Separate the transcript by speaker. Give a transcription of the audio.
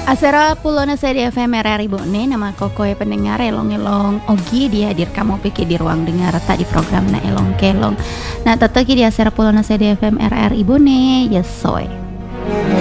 Speaker 1: Asera pulona sedi FM RRI Bone, nama kokoe pendengar elong-elong Ogi dihadir kamu pikir di ruang dengar tak di program na elong kelong. Nah teteki di asera pulona sedi FM RRI Bone, yes soy.